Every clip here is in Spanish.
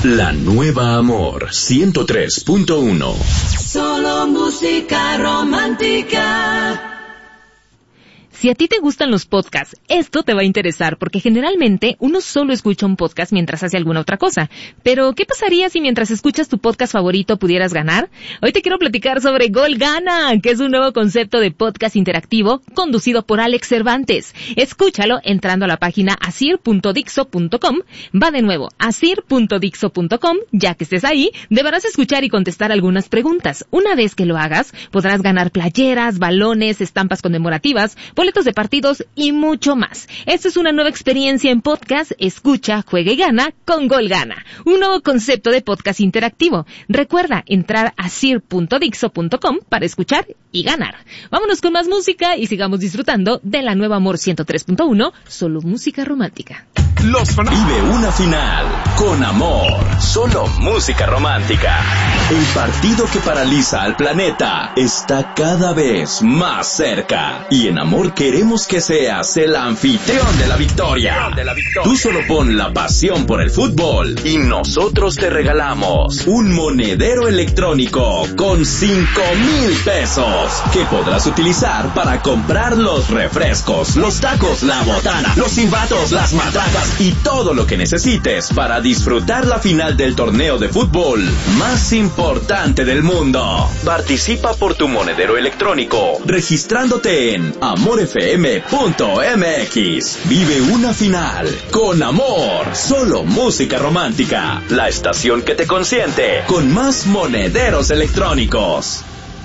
La nueva Amor 103.1. Solo música romántica. Si a ti te gustan los podcasts, esto te va a interesar porque generalmente uno solo escucha un podcast mientras hace alguna otra cosa. Pero, ¿qué pasaría si mientras escuchas tu podcast favorito pudieras ganar? Hoy te quiero platicar sobre Gol Gana, que es un nuevo concepto de podcast interactivo conducido por Alex Cervantes. Escúchalo entrando a la página asir.dixo.com. Va de nuevo, asir.dixo.com. Ya que estés ahí, deberás escuchar y contestar algunas preguntas. Una vez que lo hagas, podrás ganar playeras, balones, estampas conmemorativas, boletos de partidos y mucho más. Esta es una nueva experiencia en podcast. Escucha, juega y gana con Gol Gana, un nuevo concepto de podcast interactivo. Recuerda entrar a sir.dixo.com para escuchar y ganar. Vámonos con más música y sigamos disfrutando de la nueva Amor 103.1, solo música romántica. Vive una final con amor, solo música romántica. El partido que paraliza al planeta está cada vez más cerca. Y en Amor queremos que seas el anfitrión de la victoria. Tú solo pon la pasión por el fútbol y nosotros te regalamos un monedero electrónico con 5,000 pesos que podrás utilizar para comprar los refrescos, los tacos, la botana, los silbatos, las matracas y todo lo que necesites para disfrutar la final del torneo de fútbol más importante del mundo. Participa por tu monedero electrónico registrándote en amorfm.mx. Vive una final con amor, solo música romántica. La estación que te consiente con más monederos electrónicos.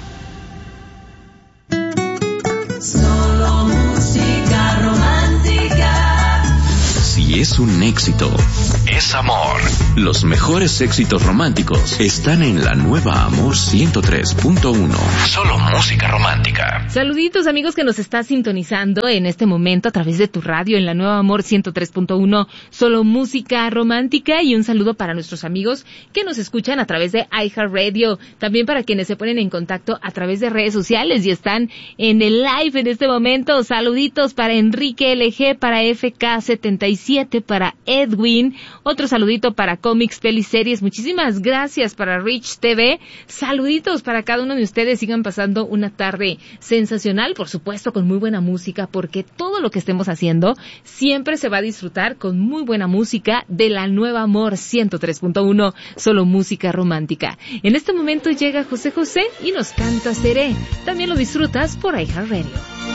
Solo música romántica. Si es un éxito, es amor. Los mejores éxitos románticos están en la nueva Amor 103.1. Solo música romántica. Saluditos amigos que nos estás sintonizando en este momento a través de tu radio en la nueva Amor 103.1, solo música romántica, y un saludo para nuestros amigos que nos escuchan a través de iHeartRadio, también para quienes se ponen en contacto a través de redes sociales y están en el live en este momento. Saluditos para Enrique LG, para FK77, para Edwin, otro saludito para Comics, Pelis, Series, muchísimas gracias para Rich TV, saluditos para cada uno de ustedes. Sigan pasando una tarde sensacional, por supuesto con muy buena música, porque todo lo que estemos haciendo siempre se va a disfrutar con muy buena música de la nueva Amor 103.1, solo música romántica. En este momento llega José José y nos canta Seré. También lo disfrutas por iHeartRadio.